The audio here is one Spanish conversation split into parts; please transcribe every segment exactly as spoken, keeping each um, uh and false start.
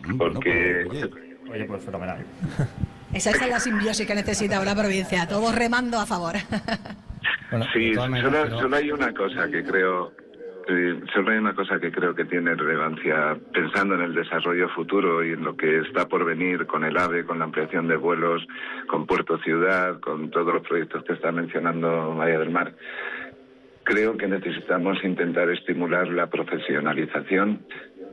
Porque... Bueno, pues, oye, oye, pues fenomenal. Esa es la simbiosis que necesita una provincia, todos remando a favor. Bueno, sí, solo, solo hay una cosa que creo... Eh, solo hay una cosa que creo que tiene relevancia pensando en el desarrollo futuro y en lo que está por venir con el AVE, con la ampliación de vuelos, con Puerto Ciudad, con todos los proyectos que está mencionando María del Mar. Creo que necesitamos intentar estimular la profesionalización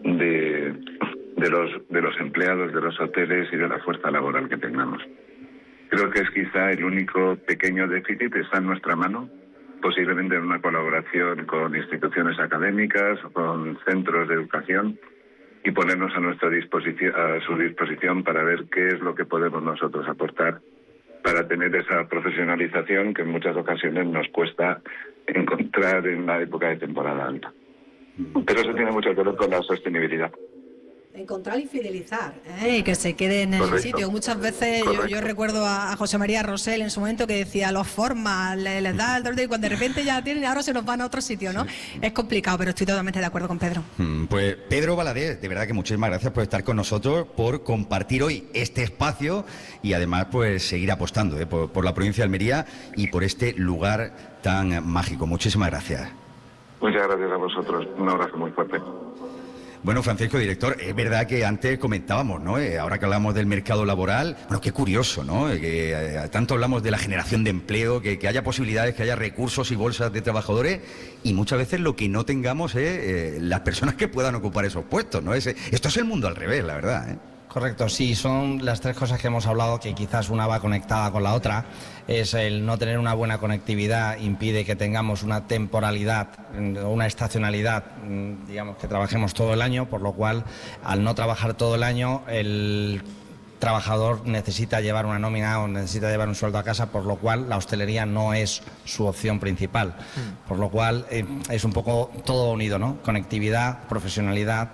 de, de los de los empleados de los hoteles y de la fuerza laboral que tengamos. Creo que es quizá el único pequeño déficit, está en nuestra mano, posiblemente en una colaboración con instituciones académicas o con centros de educación, y ponernos a nuestra disposición, a su disposición para ver qué es lo que podemos nosotros aportar para tener esa profesionalización que en muchas ocasiones nos cuesta encontrar en la época de temporada alta. Pero eso tiene mucho que ver con la sostenibilidad. Encontrar y fidelizar, ¿eh? Y que se queden en Correcto. el sitio. Muchas veces yo, yo recuerdo a, a José María Rosell en su momento que decía, los forma, les, les da el y cuando de repente ya tienen, ahora se nos van a otro sitio, ¿no? Sí. Es complicado, pero estoy totalmente de acuerdo con Pedro. Pues Pedro Valadez, de verdad que muchísimas gracias por estar con nosotros, por compartir hoy este espacio y además pues seguir apostando ¿eh? por, por la provincia de Almería y por este lugar tan mágico. Muchísimas gracias. Muchas gracias a vosotros. Un abrazo muy fuerte. Bueno, Francisco, director, es verdad que antes comentábamos, ¿no? Eh, ahora que hablamos del mercado laboral, bueno, qué curioso, ¿no? Eh, que eh, tanto hablamos de la generación de empleo, que, que haya posibilidades, que haya recursos y bolsas de trabajadores, y muchas veces lo que no tengamos es eh, las personas que puedan ocupar esos puestos, ¿no? Ese, esto es el mundo al revés, la verdad, ¿eh? Correcto, sí, son las tres cosas que hemos hablado, que quizás una va conectada con la otra. Es el no tener una buena conectividad, impide que tengamos una temporalidad o una estacionalidad, digamos, que trabajemos todo el año, por lo cual, al no trabajar todo el año, el trabajador necesita llevar una nómina o necesita llevar un sueldo a casa, por lo cual la hostelería no es su opción principal. Por lo cual, eh, es un poco todo unido, ¿no? Conectividad, profesionalidad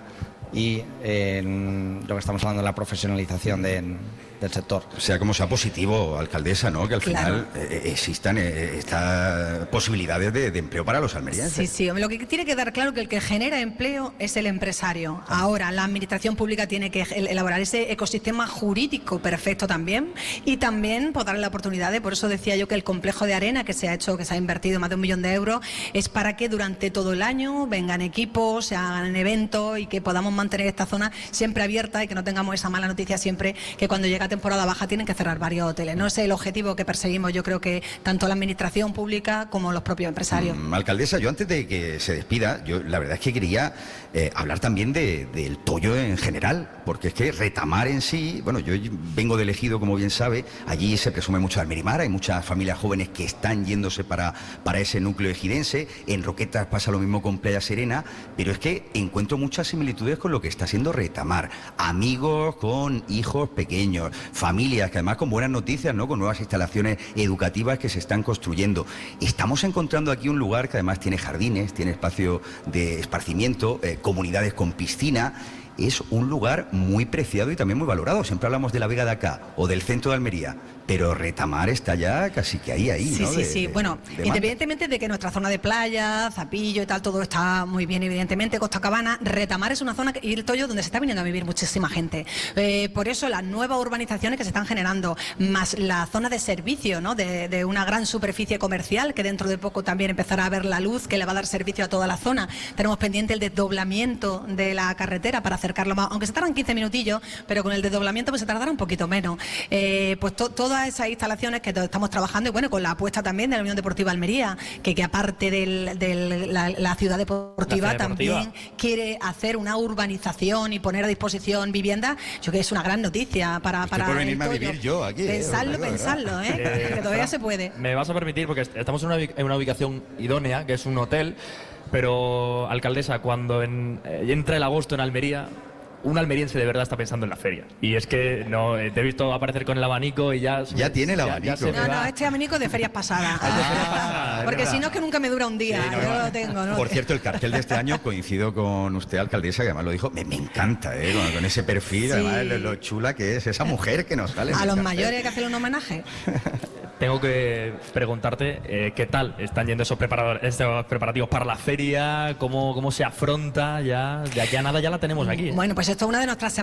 y eh, lo que estamos hablando de la profesionalización de, del sector. Sea como sea positivo, alcaldesa, ¿no? Que al Claro. final eh, existan eh, estas posibilidades de, de empleo para los almerienses. Sí, sí, lo que tiene que dar claro que el que genera empleo es el empresario. Ahora, la administración pública tiene que elaborar ese ecosistema jurídico perfecto también y también pues, darle la oportunidad de, por eso decía yo que el complejo de arena que se ha hecho, que se ha invertido más de un millón de euros, es para que durante todo el año vengan equipos, se hagan eventos y que podamos mantener esta zona siempre abierta y que no tengamos esa mala noticia siempre que cuando llega temporada baja tienen que cerrar varios hoteles. No es el objetivo que perseguimos, yo creo que tanto la administración pública como los propios empresarios. Mm, alcaldesa, yo antes de que se despida, yo la verdad es que quería eh, hablar también de, del Toyo en general, porque es que Retamar en sí, bueno, yo vengo de Ejido, como bien sabe, allí se presume mucho de Almerimar, hay muchas familias jóvenes que están yéndose para, para ese núcleo ejidense, en Roquetas pasa lo mismo con Playa Serena, pero es que encuentro muchas similitudes con lo que está haciendo Retamar, amigos con hijos pequeños, familias que además con buenas noticias, ¿no? Con nuevas instalaciones educativas que se están construyendo. Estamos encontrando aquí un lugar que además tiene jardines, tiene espacio de esparcimiento, eh, comunidades con piscina. Es un lugar muy preciado y también muy valorado. Siempre hablamos de la Vega de acá o del centro de Almería, pero Retamar está ya casi que ahí, ahí, sí, ¿no? Sí, de, sí, de, bueno, de independientemente de que nuestra zona de playa, Zapillo y tal, todo está muy bien, evidentemente, Costa Cabana, Retamar es una zona, que, y el Toyo, donde se está viniendo a vivir muchísima gente. Eh, por eso las nuevas urbanizaciones que se están generando, más la zona de servicio, ¿no? De, de una gran superficie comercial, que dentro de poco también empezará a ver la luz, que le va a dar servicio a toda la zona. Tenemos pendiente el desdoblamiento de la carretera para acercarlo más, aunque se tardan quince minutillos, pero con el desdoblamiento pues se tardará un poquito menos. Eh, pues to, todas esas instalaciones que estamos trabajando y bueno, con la apuesta también de la Unión Deportiva Almería, que, que aparte de del, la, la ciudad deportiva, la ciudad deportiva también quiere hacer una urbanización y poner a disposición viviendas. Yo creo que es una gran noticia para, para por el venirme a Toyo. vivir yo aquí. Pensarlo, eh, pensarlo, ¿eh? Eh, que todavía se puede. Me vas a permitir, porque estamos en una, en una ubicación idónea, que es un hotel, pero, alcaldesa, cuando en, eh, entra el agosto en Almería, un almeriense de verdad está pensando en la feria. Y es que no te he visto aparecer con el abanico y ya... Ya tiene el abanico. se me No, va. no, este abanico de ferias pasadas. Ah, es porque verdad. si no es que nunca me dura un día, Sí, no, yo no. lo tengo, ¿no? Por cierto, el cartel de este año coincido con usted, alcaldesa, que además lo dijo, me, me encanta, ¿eh? Con, con ese perfil, Sí. además lo, lo chula que es esa mujer que nos sale. en A el los cartel. mayores hay que hacerle un homenaje. Tengo que preguntarte eh, qué tal están yendo esos, preparador- esos preparativos para la feria, cómo, cómo se afronta ya, de aquí a nada ya la tenemos aquí, ¿eh? Bueno, pues esto es una de nuestras